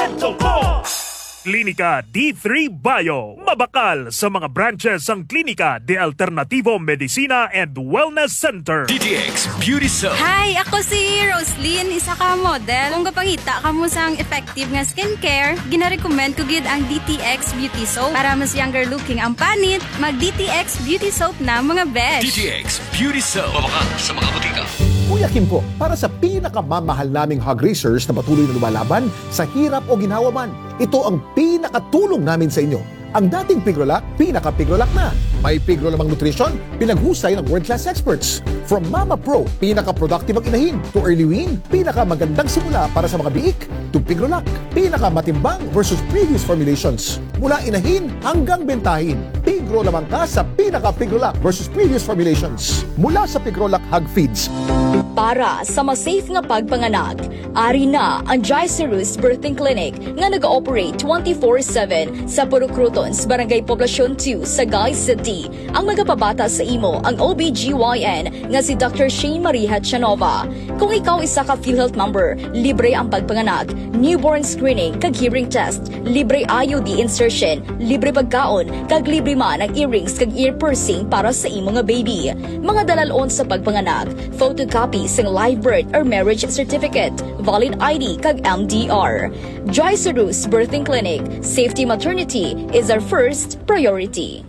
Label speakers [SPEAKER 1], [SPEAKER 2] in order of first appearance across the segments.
[SPEAKER 1] Protocol! Klinika D3 Bio. Mabakal sa mga branches ang Klinika de Alternativo Medicina and Wellness Center.
[SPEAKER 2] DTX Beauty Soap.
[SPEAKER 3] Hi, ako si Roslyn, isa ka model. Kung kapangita ka mo sang effective nga skincare, gina-recommend ko gid ang DTX Beauty Soap. Para mas younger looking ang panit, mag DTX Beauty Soap na mga besh.
[SPEAKER 2] DTX Beauty Soap. Mabakal sa mga butika.
[SPEAKER 4] Kuya Kim po, para sa pinakamamahal naming hog racers na patuloy na lumalaban sa hirap o ginhawa man, ito ang pinakatulong namin sa inyo. Ang dating Pigrolac, pinaka-Pigrolac na. May Pigro lamang nutrition, pinaghusay ng world-class experts. From Mama Pro, pinaka-productive ang inahin, to Early Wean, pinaka-magandang simula para sa mga biik, to Pigrolac, pinaka-matimbang versus previous formulations. Mula inahin hanggang bentahin, Pigro lamang ka sa pinaka-Pigrolac versus previous formulations. Mula sa Pigrolac Hug Feeds.
[SPEAKER 5] Para sa mas-safe nga pagpanganak, ari na ang Jaicerus Birthing Clinic nga nag-ooperate 24/7 sa Purucrutons, Barangay Poblacion 2, Sagay City. Ang magapabata sa imo ang OBGYN nga si Dr. Shane Maria Chanova. Kung ikaw isa ka PhilHealth member, libre ang pagpanganak, newborn screening, kag hearing test, libre IUD insertion, libre pagkaon, kag libre man ang earrings kag ear piercing para sa imo nga baby. Mga dalalon sa pagpanganak, photocopy sang live birth or marriage certificate, valid ID kag MDR. Jaicerus Birthing Clinic, safety maternity is our first priority.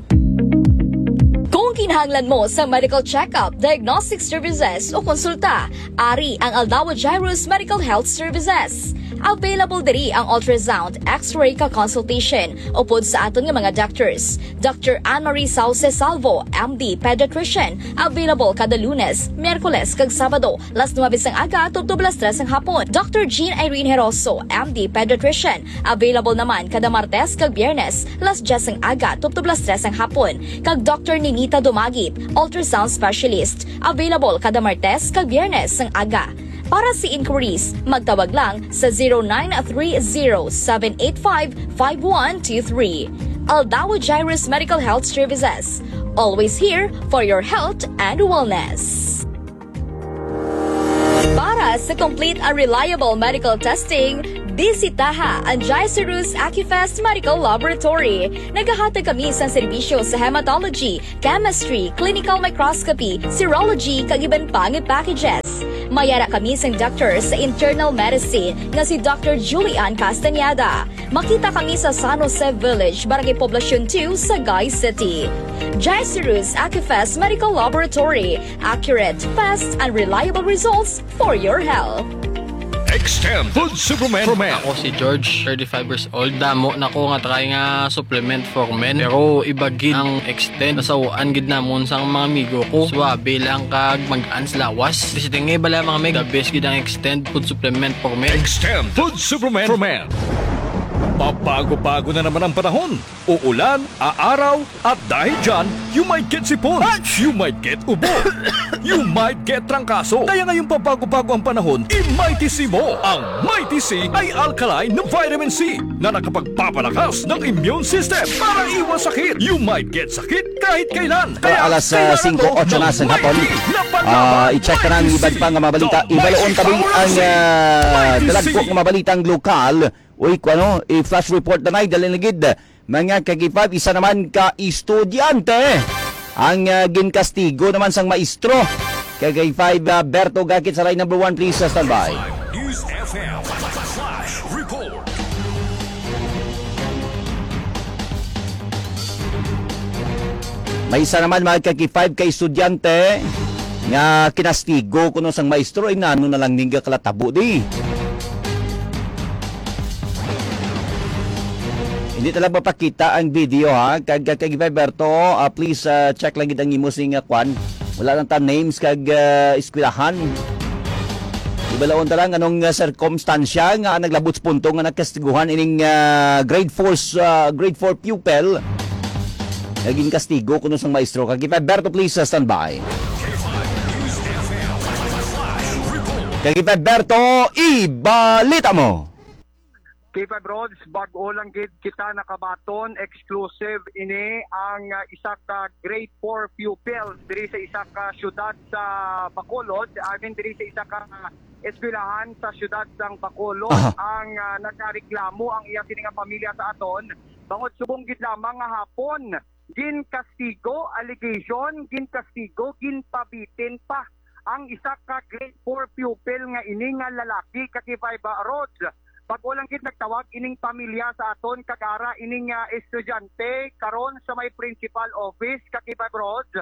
[SPEAKER 5] Kung kinahanglan mo sa medical check-up, diagnostic services o konsulta, ari ang Aldao Jairus Medical Health Services. Available diri ang ultrasound, x-ray ka consultation upod sa aton nga mga doctors. Dr. Anne-Marie Sauce Salvo, MD, Pediatrician, available kada Lunes, Miyerkules kag Sabado, las 9 ang aga tubto las 3 ang hapon. Dr. Jean Irene Heroso, MD, Pediatrician, available naman kada Martes kag Biyernes, las 10 ang aga tubto las 3 ang hapon. Kag Dr. Ninita Dumagip, ultrasound specialist, available kada Martes kag Biyernes ang aga. Para si inquiries, magtawag lang sa 0930-785-5123. Aldao Jairus Medical Health Services. Always here for your health and wellness. Para sa complete and reliable medical testing, bisitaha ang Jaicerus Acufest Medical Laboratory. Naghahatag kami sa serbisyo sa hematology, chemistry, clinical microscopy, serology, kag iban pang packages. Mayara kami sa doctor sa internal medicine nga si Dr. Julian Castañeda. Makita kami sa San Jose Village, Barangay Poblacion 2, Sagay City. Jaicerus Acufest Medical Laboratory. Accurate, fast, and reliable results for your health.
[SPEAKER 2] Extend Food Supplement for Men.
[SPEAKER 6] Ako si George, 35 years old. Damo na ko nga try nga supplement for men. Pero ibagid ang extend. Nasawaan gid namon sang mga amigo ko. Swabe lang kag mag-ans lawas. Kasi tingay bala mga meg, the best gid ang extend food supplement for men.
[SPEAKER 2] Extend Food Supplement for Men. Pabago-bago na naman ang panahon. Uulan, aaraw, at dahil dyan, you might get sipon, you might get ubo, you might get trangkaso. Kaya ngayong pabago-bago ang panahon, i-Mighty C mo. Ang Mighty C ay alkaline na vitamin C na nakapagpapalakas ng immune system para iwas sakit. You might get sakit kahit kailan. Kaya
[SPEAKER 7] alas 5:08 na sa hapon. I-check na ng ibang pang mabalita. Ibaloon tabi ang dalagpo ng mabalitang lokal. Uy, i-flash report na dalinagid. Mga kagipab, isa naman ka estudyante. Ang ginkastigo naman sang maestro. Kagay 5, Berto Gakit sa line number 1, please, standby.
[SPEAKER 2] News FM Flash Report.
[SPEAKER 7] May isa naman mga kagipab ka estudyante nga kinastigo kuno sang maestro ay nano na lang ningga kalatabo di. Hindi talaga mapakita ang video ha. Kag Berto, please check lang gid ang imo sing kwan. Wala lang ta names kag eskwelahan. Ibalaon ta lang anong circumstansya nga naglabot sa punto nga nagkastiguhan ining grade 4 pupil. Naging kastigo kuno sang maestro. Kag Berto, please standby. Kag Berto, ibalita mo.
[SPEAKER 8] K5 Roads, bago lang kita nakabaton, exclusive ini ang isa ka grade 4 pupil diri sa isa ka syudad sa Bacolod, diri sa isa ka eskwelahan sa siyudad ng Bacolod ang nagkareklamo ang iya sining nga pamilya sa aton bangod subong gid lamang nga hapon gin kastigo allegation gin kastigo gin pabitin pa ang isa ka grade 4 pupil nga ini nga lalaki kakibay-ba Rods. Pag-ulang gid nagtawag ining pamilya sa aton kagara ining estudyante karon sa may principal office kakibay-ba Rods.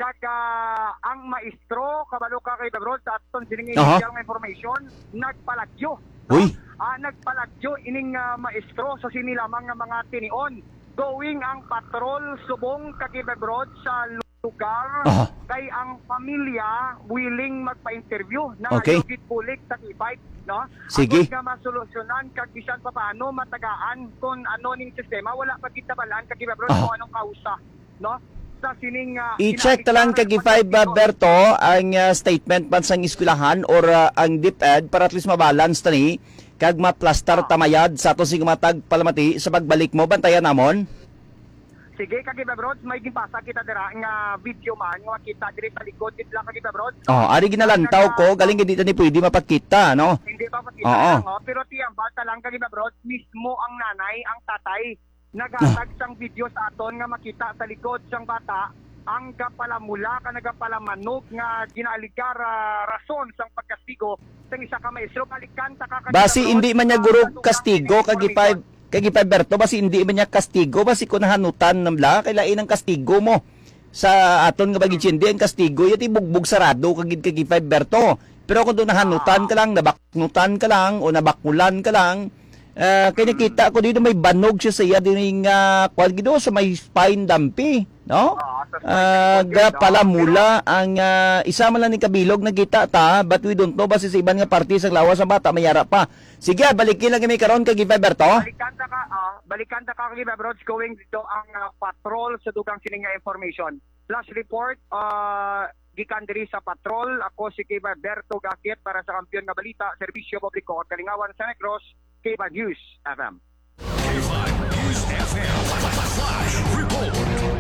[SPEAKER 8] Ang maestro kabalo ka kay Rods sa aton sining initial information nagpalagyo. Nagpalagyo ining maestro sa sini lamang nga mga tinion going ang patrol subong kakibay Rods sa lugar kay ang pamilya willing magpa-interview na ayogit bulik sa K5 no.
[SPEAKER 7] Sige.
[SPEAKER 8] Nga masolusyonan kag bisan pa paano matagaan kung ano ning sistema wala pa kita balaan kakibay Rods kung anong kausa no.
[SPEAKER 7] I-check talang kag 5 Berto ang statement man sang eskwelahan or ang DepEd para at least mabalance tani kag maplastar tamayad sa ato sing matag palamati sa pagbalik mo bantayan namon.
[SPEAKER 8] Sige kag Rods may gipasa kita dira nga video man nga kita diri sa likod dito lang kag Rods.
[SPEAKER 7] Ari ginalantaw ko galing dito ni pwede mapakita no.
[SPEAKER 8] Hindi pa pakita no pero tiyang bata lang kag Rods mismo ang nanay ang tatay naghatag sang video sa aton nga makita sa likod sang bata ang kapalamula ka nagapalamanog nga ginaligar rason sang pagkastigo sang isa ka maestro balikan ta ka
[SPEAKER 7] basi hindi man niya guro kastigo kag 5 Berto basi hindi man niya kastigo basi kun hanutan namla kay lain ang kastigo mo sa aton nga bagitsindi ang kastigo yati bugbog sarado kag 5 Berto pero kung do nahanutan ka lang nabaknutan ka lang o nabakulan ka lang kaya nakita ko dito may banog siya sa iya din kwal gido sa may spine dampi no pala mula ang isa man lang ni kabilog nakita ta but we don't know basi sa iban nga parte sa lawas sa bata mayara pa sige balikin lang kami karon kag Berto
[SPEAKER 8] balikan ta ka kag Rods going dito ang patrol sa dugang sining nga information flash report gikan diri sa patrol ako si Berto Gakit para sa Kampiyon nga Balita Serbisyo Publiko at Kalingawan sa Negros K5 News FM.
[SPEAKER 2] K5 News FM Flash Report.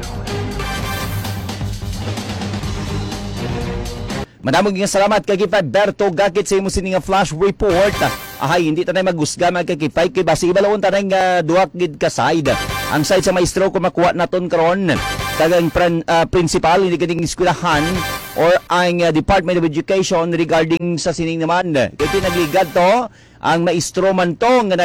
[SPEAKER 7] Madamong nga salamat kay K5 Berto Gakit sa imo sining nga flash report. Hindi ta na magusga mga kay K5 kay basi ibalawon ta nga duha gid ka side. Ang side sa maestro kung makuha naton karon kagang principal hindi kading eskwelahan or ang Department of Education regarding sa sining naman. Kaya pinagligad to ang maestro man to nga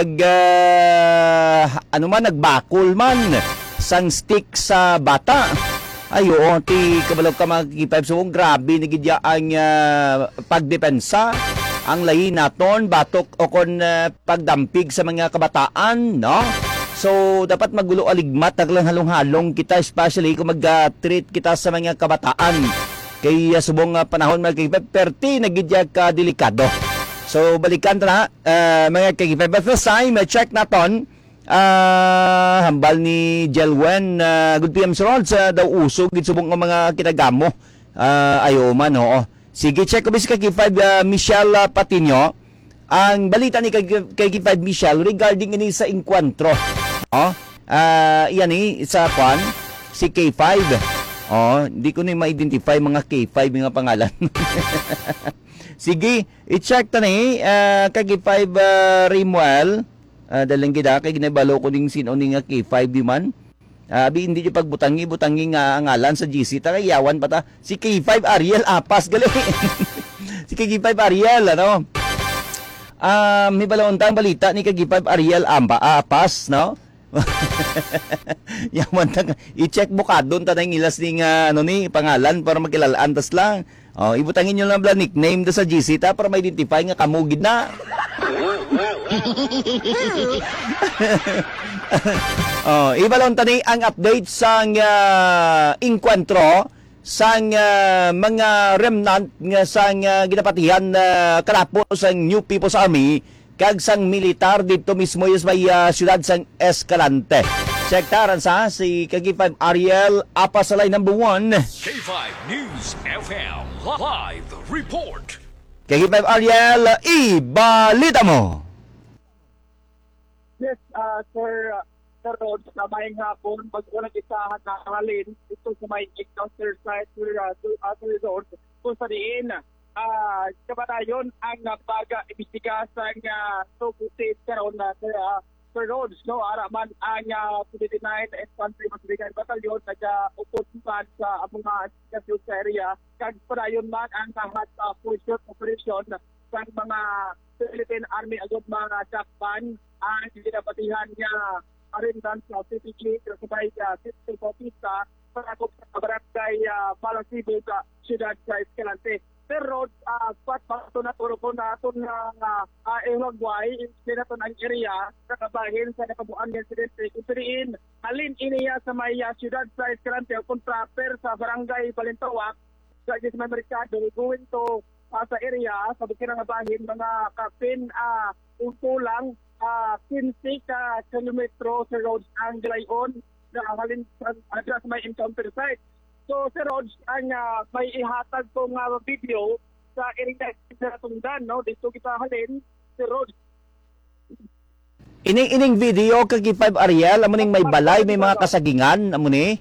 [SPEAKER 7] nagbakol man sang stick sa bata. Ayo, ti kabalo ka mga K5 so grabe nagidya ang pagdepensa ang lahi naton batok o kon pagdampig sa mga kabataan no. So dapat magulo aligmat naglang halong-halong kita especially kung mag-treat kita sa mga kabataan kay subong panahon mga K5 perti nagidya ka delikado. So balikan ta na mga K5 but first time check naton hambal ni Jelwen good PM Sir Rods daw usog gid subong nga mga kinagamo ayo man oo. Sige check ko bis kay K5 Michelle Patinyo ang balita ni kay K5 Michelle regarding ini sa encuentro. Iyan sa kwan si K5. Hindi ko na ma-identify mga K5 mga pangalan. Sige, i-check ta ni kay K5 Rimuel. Dalang gida kay ginabalo ko ding sino ni nga K5 di man. Hindi niyo pagbutangi nga ngalan sa GC ta yawan pa ta si K5 Ariel Apas gali. Si K5 Ariel ano. May balawon tang balita ni K5 Ariel Apas no. Yaman ta i-check bukadon ta nang ilas ning ni pangalan para makilalaan tas lang. Ibutangin niyo lang bla nickname da sa GC ta para ma-identify nga kamugid na. Ibalon tani ang update sang encuentro sang mga remnant nga sang ginapatihan kalapo sang New People's Army kag sang militar dito mismo is may siyudad sang Escalante. Sektaran sa si K5 Ariel Apasalay number 1
[SPEAKER 2] K5 News FM Live Report.
[SPEAKER 7] K5 Ariel, ibalita mo.
[SPEAKER 8] Yes, Sir Rods, mamayang hapon, mag-ulang isahan na halin ito sa may encounter site Sir Rods, kung sa diin kabatayon ang pag-imbestiga sa sugutit karon na Sir Rhodes, no, araman ang 29 Infantry Brigade Battalion nag-uputan sa mga investigasyon sa area. Kag padayon man ang lahat pursuit operation sa mga Philippine Army agad mga Japan ang ginabatihan niya arindan sa CPG kasabay City Bautista para sa barangay Palasibo sa Ciudad sa Escalante. Pero pato na turo ko na ito na Ilagway, sinato ng area sa kabahin sa nakabuan ng insidente. Kusiriin, halin iniya sa may Ciudad sa Escalante o contractor sa barangay Balintawak sa may merkado going to sa area sa bukirang bahin mga kapin lang 15 kilometro sa roads ang Galayon na halin sa may encounter site. So, Sir Rhodes, ang may ihatag kong video sa area sa Tungdan, no? Dito kita halin, Sir Rhodes.
[SPEAKER 7] Ining video kag 5 Ariel, amo ning may balay, may mga kasagingan, amo ni.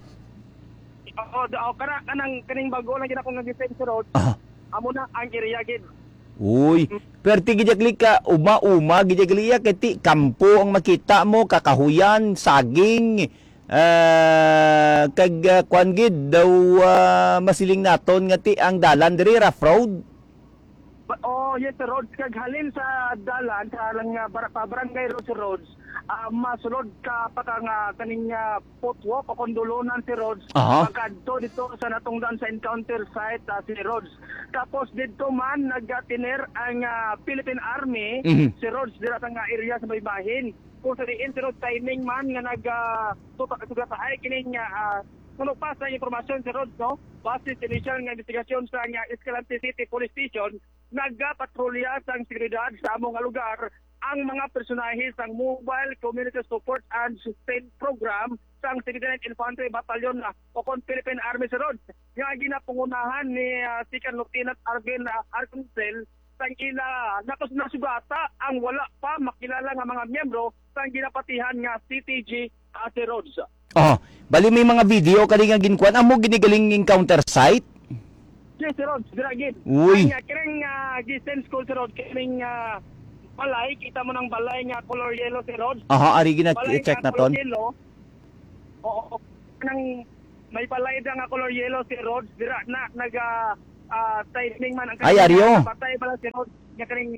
[SPEAKER 8] Kaning bago lang gina kong nag-defend, Sir Rhodes. Amo na ang area gid.
[SPEAKER 7] Uy, perti gidagli ka uma-uma gidagli kay kampo ang makita mo, kakahuyan, saging, kag kwan gid daw masiling naton nga ti ang dalan diri rough road.
[SPEAKER 8] Yes, Sir Rhodes, kag halin sa dalan sa lang barangay Roads, masulod ka pa nga kaning footwalk o kondolonan si Rhodes. Pagkadto dito sa natungdan sa encounter site si Rhodes. Tapos dito man nagtiner ang Philippine Army si Rhodes dira sa area sa baybahin. Kung sa diin si Rhodes timing man nga nagtutataay kining kuno pa sa impormasyon si Rhodes, no? Base sa initial nga investigasyon sa Escalante City Police Station, nagpatrolya sa seguridad sa among lugar ang mga personahe sa Mobile Community Support and Sustain Program sa 39th Infantry Battalion o Philippine Army sa Rhodes. Nga ginapangunahan ni Second Lieutenant Arvin Arconcel sang ila nasugata ang wala pa makilala nga mga miyembro sang ginapatihan nga CTG si Rhodes.
[SPEAKER 7] Bali may mga video kani nga ginkuan amo ginigaling encounter site.
[SPEAKER 8] Yes, Sir Rhodes, diragin.
[SPEAKER 7] Uy.
[SPEAKER 8] Ang kiring distance school, Sir Rhodes, kiring balay, kita mo ng balay nga color yellow, Sir Rhodes.
[SPEAKER 7] Ari gina-check na ton.
[SPEAKER 8] Oo, may balay nga color yellow, Sir Rhodes, dira na timing man ang
[SPEAKER 7] Aryo.
[SPEAKER 8] Patay pala, Sir Rhodes, nga kiring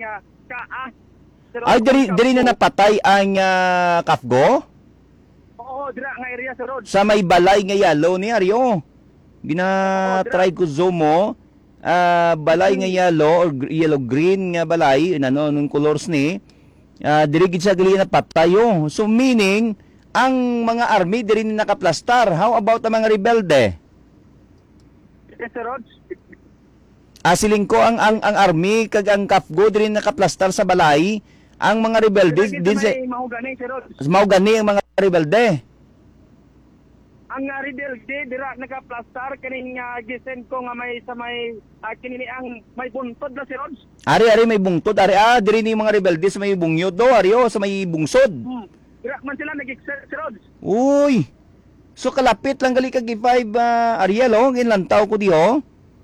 [SPEAKER 7] diri na napatay ang Kafgo?
[SPEAKER 8] Oo, dira nga area, Sir Rhodes.
[SPEAKER 7] Sa may balay nga yellow ni Aryo. Gina-try ko zoom mo. Balay nga yellow or yellow-green nga balay, nung colors ni, diri gid sa gali na patayo. So meaning, ang mga army diri ni nakaplastar. How about ang mga rebelde?
[SPEAKER 8] Yes, Sir Rhodes.
[SPEAKER 7] Siling ko ang army kag ang Kafgo diri nakaplastar sa balay. Ang mga rebelde din sa Mahogany ang mga rebelde.
[SPEAKER 8] Ang rebelde dira nakaplastar kaning gisen ko nga may sa may kinini ang may buntod na si Rhodes.
[SPEAKER 7] Ari may bungtod diri ni mga rebelde sa may bungyod do sa may bungsod.
[SPEAKER 8] Dira man sila nag-exert si Rhodes.
[SPEAKER 7] Uy. So kalapit lang gali kag 5 Ariel ginlantaw ko diho.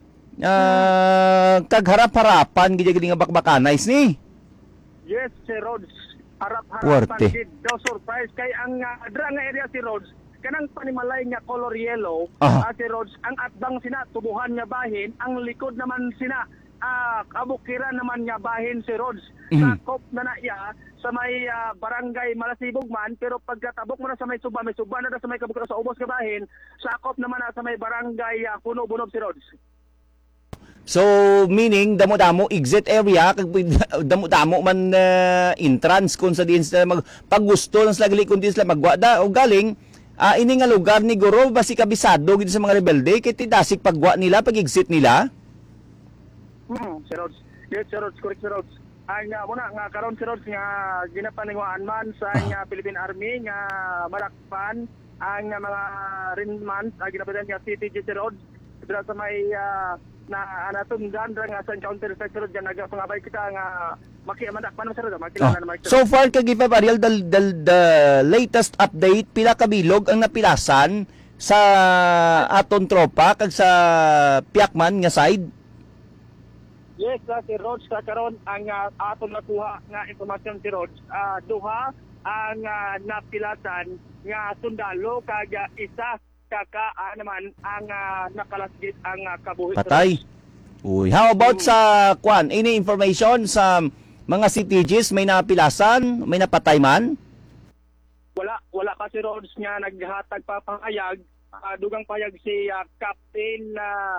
[SPEAKER 7] Kag harap-harapan gid nga bakbakanais ni.
[SPEAKER 8] Yes, si Rhodes. Harap-harapan gid daw surprise kay ang dira nga area si Rhodes. Kanang panimalay nga color yellow, si Rhodes, ang atbang sina, tubuhan nga bahin, ang likod naman sina, kabukiran naman nga bahin si Rhodes. Sakop na iya sa may barangay Malasibog man, pero pagkatabok mo na sa may suba na sa may kabukiran sa ubos nga bahin, sakop naman na sa may barangay Puno-Bunob si Rhodes.
[SPEAKER 7] So, meaning, damo-damo exit area, kag damo-damo man entrance kung sa diin sila pag gusto lang sila gali kung di sila magwada o galing, ini nga lugar ni Guro, basi kabisado gito sa mga rebelde, kaya tidasik pagwa nila, pag-exit nila?
[SPEAKER 8] Sir Rhodes. Yes, Sir Rhodes, correct, Sir Rhodes. Ang muna, nga karon Sir Rhodes, nga ginapaningwaan man sa Philippine Army, nga marakpan, ang mga rinman, ginapadan nga CTG, Sir Rhodes, dira sa may natunggan, nga sa encounter site, Sir Rhodes, dyan nagpangabay kita, nga makiamanakpan, Sir Rhodes, makilala naman.
[SPEAKER 7] So far, kag-Ipab Ariel, the latest update, pila kabilog ang napilasan sa aton tropa, kag sa Piakman nga side?
[SPEAKER 8] Yes, si Rods, karon ang aton nakuha nga informasyon si Rods. Duha ang napilasan nga sundalo kag isa naman ang nakalasgit ang kabuhi.
[SPEAKER 7] Patay. Uy, how about sa kwan? Any information sa mga CTGs? May napilasan? May napatay man?
[SPEAKER 8] Wala pa si Rods nga naghatag pa pangayag. Dugang payag si Captain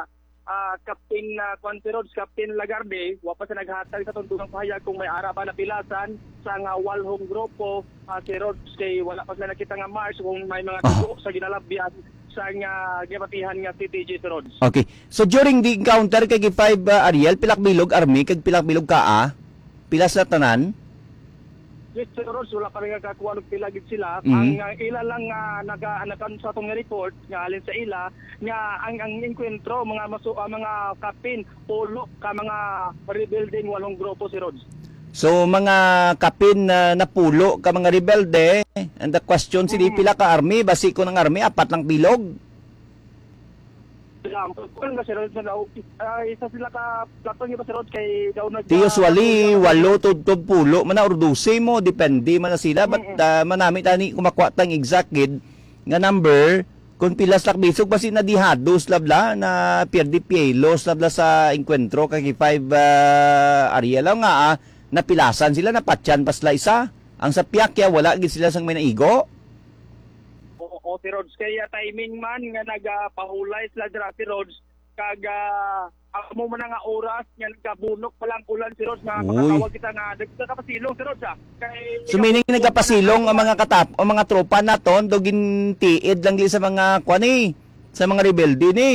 [SPEAKER 8] Captain Lagarde, wapa sa naghatag sa tuntugang pahayag kung may ara ba napilasan sa nga walhong grupo. Si Rods kay wala pa sila nakita nga Mars kung may mga dugo sa ginalabyan sa nga gipatihan nga CTG si Rods.
[SPEAKER 7] Okay. So during the encounter kay G5 Ariel, pilak bilog army kag pilak bilog kaa? Pilas na tanan?
[SPEAKER 8] Yes, Sir Rods, wala pa rin nagkakuha ng pilagid sila. Ang ila lang nag-anakan sa itong report, nga alin sa ila, nga ang enkwentro, mga kapin, pulo, ka mga rebuilding walong grupo si Rods.
[SPEAKER 7] So mga kapin na napulo ka mga rebelde, and the question sila pila ka army, basi ko ng army, 4 lang bilog.
[SPEAKER 8] Isa sila ka platong iba si Rods kay daw nag...
[SPEAKER 7] Usually, 8 to pulo, man na or 12 mo, depende man na sila, but manami tani kumakuha tang exact gid nga number, kung pilas lak bisog, basi na dihados labla, na pierde pielos labla sa enkwentro, kay 5 Ariel nga napilasan sila, napatyan pasla isa, ang sa Piakya, wala gid sila sang may naigo.
[SPEAKER 8] O si Rods kaya timing man nga nagapahulay sila dira si Rods kag amo man nga oras nga nagabunok pa lang ulan si Rods nga makatawag kita nga nagkapasilong si Rods kay
[SPEAKER 7] so meaning nagapasilong ang mga mga tropa naton do gintiid lang di sa mga kwani sa mga rebelde ni.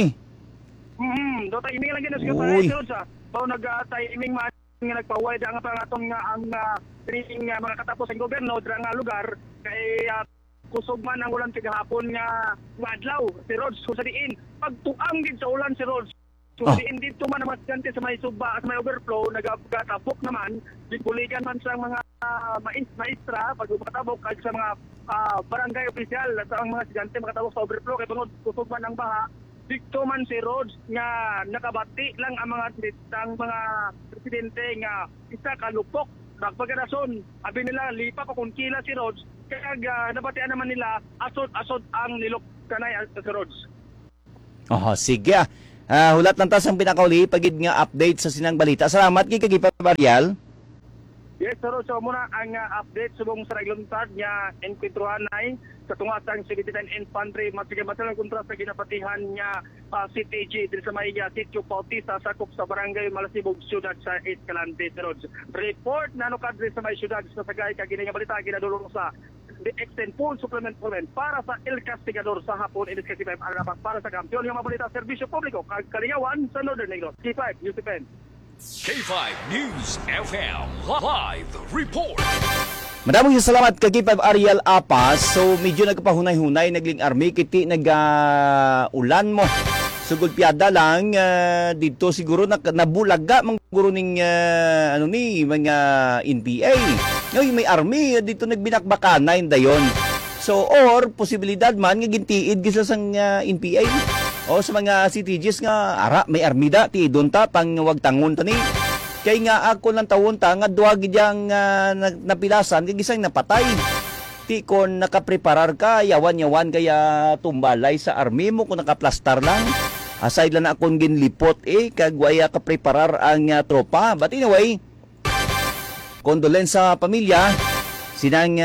[SPEAKER 8] Do timing lang gid si Rods so nag-timing man nga nagpaway nga pangaton nga ang training nga mga katapos ang gobyerno dira nga lugar kay kusog man ang ulan kagahapon nga adlaw si Rods so sa diin pagtuang gid sa ulan si Rods so diin dito man naman gante sa may suba sa may overflow nagatabok naman dipulikan man sa mga maestra pag makatabok kag sa mga barangay opisyal sa ang mga estudyante makatabok sa overflow kay bangod kusog man ang baha dito man si Rods nga nakabati lang ang mga presidente nga isa kalupok pagpagarason abi nila lipa pa kung kila si Rods kaya nabatian naman nila asod ang nilok kanay si Rods.
[SPEAKER 7] Sige. Hulat lang tas ang pinakauli pagid nga update sa sinang balita. Salamat kay Kagipap Ariel.
[SPEAKER 8] Yes, sir. So muna ang update subong sa regluntad nga enkwentruhan nay sa tungatang 79 Infantry masigabasan kontra sa ginapatihan nga CTG din sa may Sitio Bautista sakop sa barangay Malasibog siyudad sa Escalante Roads. Report na kadre sa may siyudad sa sagay kag nga balita ginadulong sa the extend full supplement para sa El Castigador sa hapon in K5 arapat para sa kampiyon nga mabalita serbisyo publiko kag kalingawan sa Northern Negros. K5 News Defense.
[SPEAKER 2] K5 News FM Live Report.
[SPEAKER 7] Maraming salamat kay K5 Ariel Apas. So medyo nagpahunay-hunay nagling army kiti ulan mo. Sugod piada lang dito siguro nabulaga mang guro ning mga NPA. Ngay may army dito nagbinakbakanan dayon. So or posibilidad man nga gintiid gisa sang NPA. O sa mga CTGs nga ara may army da ti don ta pang wag tangon tani. Kay nga ako lang tawon ta nga duwa gid yang napilasan kay gisang napatay. Ti kon nakapreparar ka yawan-yawan kaya tumbalay sa army mo kung nakaplastar lang. Aside lang na akong ginlipot kag waya ka preparar ang tropa. But anyway, condolence sa pamilya sinang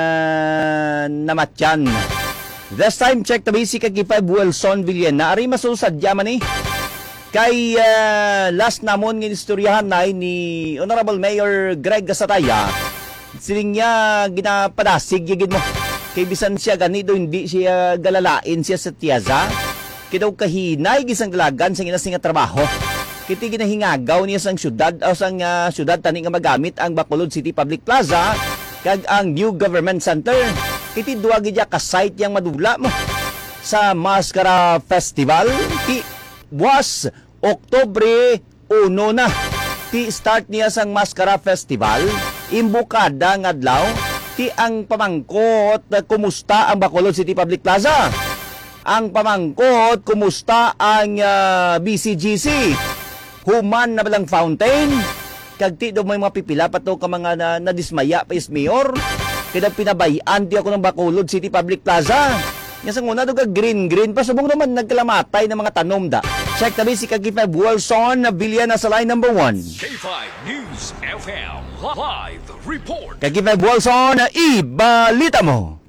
[SPEAKER 7] namatyan. This time check the basic kag K5 Wilson Villena ari masusadya man kay last namon ng istoryahan na ni Honorable Mayor Greg Gasataya siling niya ginapadasig yagid mo kay bisan siya ganito hindi siya galalain siya sa tiyaza kidaw kahinay gisang dalagan sa inasing nga trabaho kiti ginahingagaw niya sang syudad o sang syudad tani nga magamit ang Bacolod City Public Plaza kag ang New Government Center kiti duwa gid ka site yang madula mo sa Mascara Festival ti was Oktubre 1 na ti start niya sang Mascara Festival imbukada nga adlaw ti ang pamangkot kumusta ang Bacolod City Public Plaza ang pamangkot kumusta ang BCGC human na balang fountain. Kag ti do may mga pipila pa to ka mga nadismaya pa is mayor. Kaya pinabayan di ako ng Bacolod City Public Plaza. Nga sa nguna do ka green pa subong naman nagkalamatay ng mga tanom da. Check tabi si Kag-5 Wilson na bilya na sa line number 1.
[SPEAKER 2] K5 News FM Live Report.
[SPEAKER 7] Kag-5 Wilson, ibalita mo.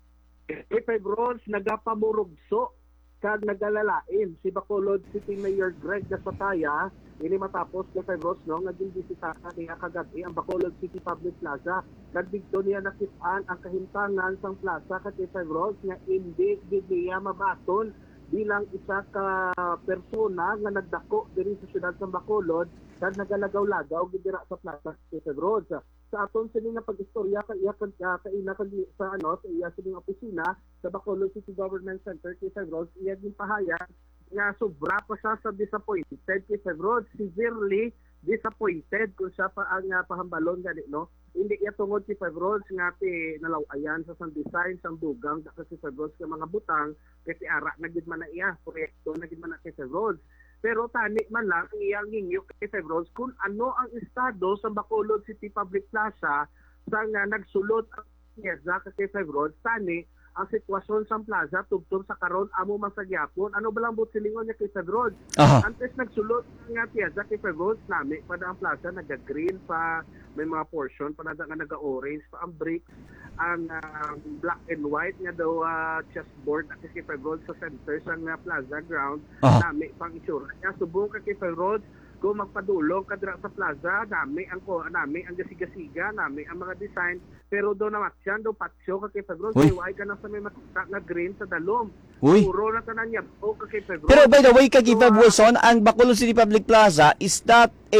[SPEAKER 9] K5 Rolls nagapaburugso kag nagalalain si Bacolod City Mayor Greg Gasataya ini matapos K5 Rolls no naging bisitahan niya kagabi ang Bacolod City Public Plaza. Kag dito niya nakit-an ang kahimtangan sang plaza kag K5 Rolls nga hindi gid niya mabaton bilang isa ka persona nga nagdako diri sa syudad sa Bacolod kag nagalagaw-lagaw gid dira sa plaza K5 Rolls. Sa aton sini nga pag-istorya kay iya sa iya sining opisina sa Bacolod City Government Center K5 Rolls iya din pahayag nga sobra pa siya sa disappointed K5 Rolls, severely disappointed kung siya pa ang pahambalon gani no. Hindi iya tungod K5 Rolls nga ti nalawayan sa sang design sang dugang sa K5 Rolls nga mga butang kasi ara na gid man na iya proyekto na gid man na K5 Rolls. Pero tani man lang ang iyang hingyo kay K5 Rolls kung ano ang estado sa Bacolod City Public Plaza sa nga nagsulod ang piyesa kay K5 Rolls. Tani ang sitwasyon sa plaza tugtong sa karon amo masagyapon ano ba lang silingon niya kay K5 Rolls. Antes nagsulod nga piyesa kay K5 Rolls nami pa ang plaza naga-green pa may mga portion pa nga naga-orange pa ang bricks ang black and white nga daw chessboard at K5 Rolls sa center sa plaza ground nami pang isura kaya subong kay K5 Rolls kung magpadulong kadra sa plaza nami ang gasiga-siga nami ang mga design pero do na matyan do patsyo kay K5 Rolls ay ka na sa may makita nga green sa dalom puro na tanan niya o kay K5 Rolls. Pero
[SPEAKER 7] by the way Kag-5 Wilson, ang Bacolod City Public Plaza is that a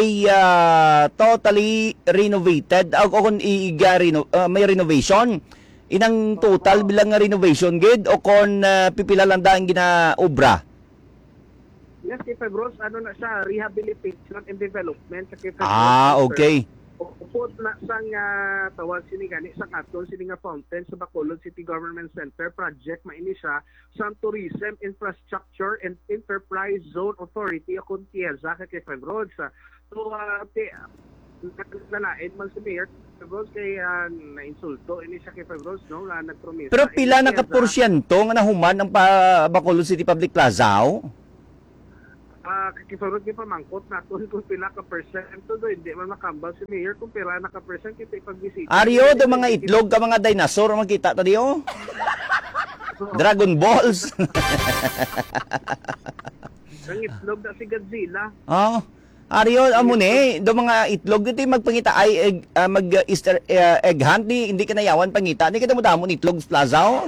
[SPEAKER 7] totally renovated o kung may renovation inang total bilang nga renovation gid o kung pipila lang daan ginaobra?
[SPEAKER 9] Yes, K5 Rolls, ano na siya, rehabilitation and development sa K5
[SPEAKER 7] okay.
[SPEAKER 9] Upod na sang tawag sini gani sa aton sini nga fountain sa Bacolod City Government Center project maini siya sa Tourism Infrastructure and Enterprise Zone Authority o kung TIEZA kay K5 Rolls. So, nalain man si Mayor K5 Rolls kay na-insulto ini siya K5 Rolls no, nagpromisa.
[SPEAKER 7] Pero pila na ka porsyento nga nahuman ang Bacolod City Public Plaza?
[SPEAKER 9] Kifarod ni pamangkot naton kung pila ka percento do hindi man makambal si Mayor kung pila na ka percent kita ipagbisita.
[SPEAKER 7] Aryo do mga itlog ka mga dinosaur makita ta diyo. Dragon Balls.
[SPEAKER 9] Ang itlog da si Godzilla.
[SPEAKER 7] Aryo amo ni do mga itlog dito magpangita ay mag Easter egg hunt hindi ka nayawan pangita ni kita mo damon itlog plaza.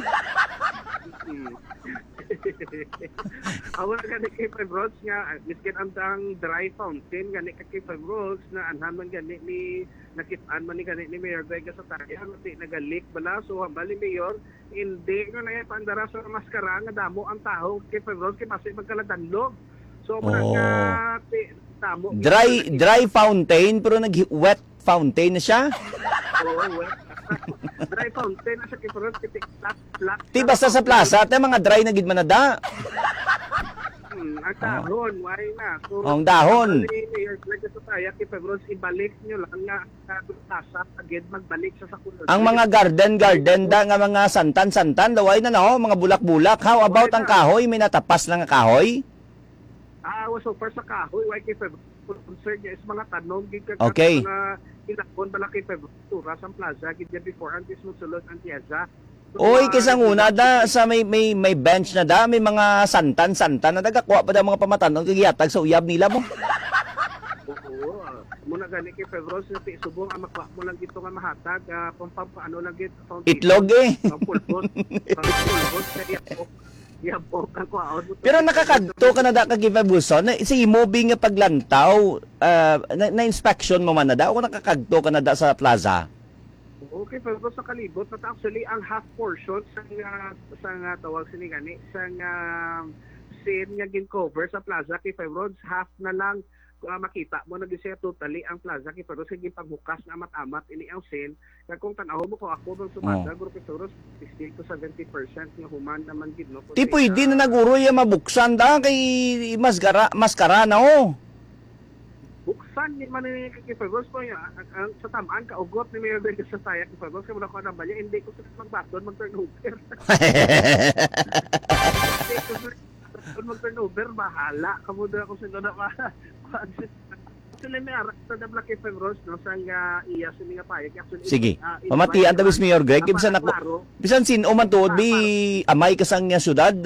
[SPEAKER 9] Awal gani kay K5 Rolls nga miskin ang dry fountain gani kay K5 Rolls na anhan man gani ni nakit-an man ni gani ni Mayor Greg Gasataya nga nagalik bala so hambali Mayor hindi ko na pandara sa maskara nga damo ang taho kay K5 Rolls kay pasay magkaladanlog so nga tamo
[SPEAKER 7] dry fountain pero nag-wet fountain na siya.
[SPEAKER 9] Wet. Dry fountain na siya K5 Rolls kay flat.
[SPEAKER 7] Ti basta sa plaza te mga dry na gid manada.
[SPEAKER 9] Ang dahon, why na? So,
[SPEAKER 7] ang dahon.
[SPEAKER 9] Mayor Greg Gasataya, K5 Rolls, ibalik nyo lang nga sa agad magbalik sa kulod.
[SPEAKER 7] Ang mga garden da nga mga santan laway na no, mga bulak-bulak. How about ang kahoy? May natapas lang nga kahoy?
[SPEAKER 9] So far sa kahoy, why K5 concern niya is mga tanong gid
[SPEAKER 7] okay.
[SPEAKER 9] Mga ilakon bala K5 Turas ang plaza gid before antes mo sulod ang TIEZA.
[SPEAKER 7] Oy, kisang una da sa may bench na da, may mga santan na nagakuha pa da mga pamatanon kagiyatag sa uyab nila mo.
[SPEAKER 9] Oo. Muna gani K5 Rolls na subong ang makuha mo lang dito nga mahatag pampaano lang gid
[SPEAKER 7] itlog
[SPEAKER 9] pulbot kaya
[SPEAKER 7] pero nakakadto ka na da Kag-5 Wilson sa imobi nga paglantaw na inspection mo man na da o nakakadto ka na da sa plaza.
[SPEAKER 9] Okay, pero sa kalibot at actually ang half portion sa tawag sini gani sa scene nga gin-cover sa plaza K5 Rolls half na lang makita mo na siya totally ang plaza K5 Rolls sige pagbukas na amat-amat ini ang scene kaya kung tanaw mo ko ako bang sumada K5 Rolls 60 to 70% nga human naman gid no.
[SPEAKER 7] Ti pwede na naguroy mabuksan da kay maskara na
[SPEAKER 9] San ni man ni Kifebros ko ang sa tamaan kaugot ni Mayor Greg sa saya Kifebros kay muna ko namba niya hindi ko sa magbaton mag-turnover. Mag-turnover bahala kamo dira ko sa na actually may arak sa Black Kifebros no sang iya sa mga payag actually.
[SPEAKER 7] Sige. Pamatian tabis Mayor Greg bisan ako. Bisan sino man tuod bi amay kasang syudad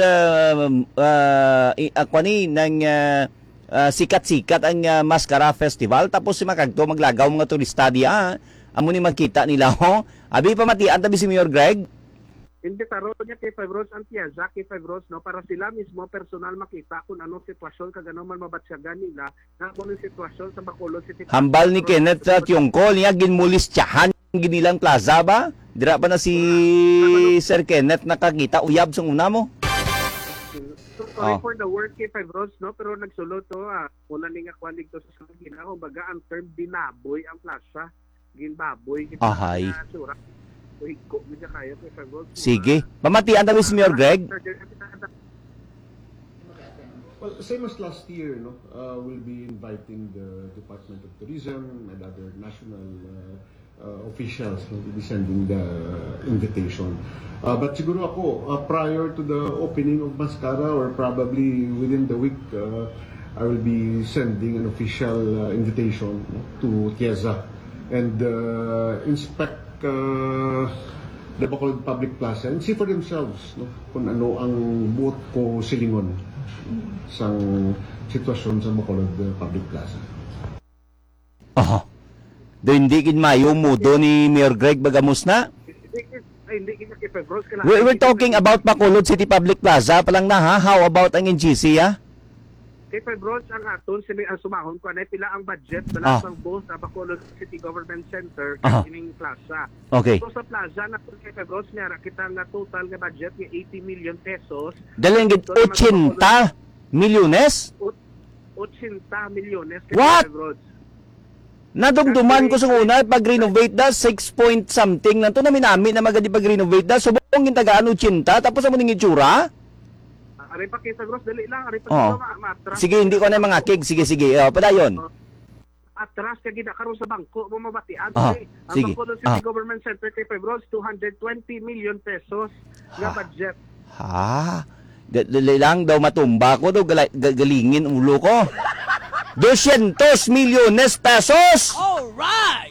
[SPEAKER 7] akwani nang sikat-sikat ang Mascara Festival tapos si makagto maglagaw mga turista diya. Amo ni magkita nila ho. Abi pamatian tabi si Mayor Greg.
[SPEAKER 9] Hindi taro niya kay Fibros ang tiyaza kay Fibros no para sila mismo personal makita kung anong sitwasyon kagano man mabatsyagan nila na kung anong sitwasyon sa Bacolod City.
[SPEAKER 7] Hambal ni Kenneth at yung call niya ginmulis tiyahan ginilang plaza ba? Dira pa na si Sir Kenneth nakakita uyab sa una mo.
[SPEAKER 9] So sorry for the word kay Fibros no pero nagsulod to una ning akwan dito sa Sangina kumbaga ang term binaboy ang plaza ginbaboy
[SPEAKER 7] ahay.
[SPEAKER 9] Sura.
[SPEAKER 7] Sige. Pamatian tabi si Mayor Greg.
[SPEAKER 10] Well, same as last year, no? We'll be inviting the Department of Tourism and other national officials. No? We'll be sending the invitation. But siguro ako, prior to the opening of Mascara or probably within the week, I will be sending an official invitation to Tieza and inspect the Bacolod Public Plaza and see for themselves no, kung ano ang buot ko silingon sa sitwasyon sa Bacolod Public Plaza.
[SPEAKER 7] Aha. Do hindi kin mayo mo do ni Mayor Greg Bagamos na? We're talking about Bacolod City Public Plaza palang na ha. How about ang NGC ha?
[SPEAKER 9] Kay Fibros ang aton ang sumahon ko na pila ang budget balasang both sa Bacolod City Government Center kining plaza.
[SPEAKER 7] Okay.
[SPEAKER 9] So sa plaza na kay Fibros niya kita nga total nga budget nga 80 million pesos.
[SPEAKER 7] Daling 80 milyones?
[SPEAKER 9] 80 milyones kay Fibros.
[SPEAKER 7] Nadumduman ko sa una pag-renovate da 6 point something na to namin na magadi pag-renovate da so buong gintagaan 80 tapos amo ning itsura?
[SPEAKER 9] Ari pa kay Fibros dali lang ari pa matras.
[SPEAKER 7] Sige hindi ko na mga kig sige padayon.
[SPEAKER 9] Atras kay gida karon sa bangko mo mabatian
[SPEAKER 7] ang
[SPEAKER 9] Bacolod City Government Center kay Fibros 220 million pesos nga budget.
[SPEAKER 7] Ha? Dali lang daw matumba ko daw galingin ulo ko. 200 milyones pesos.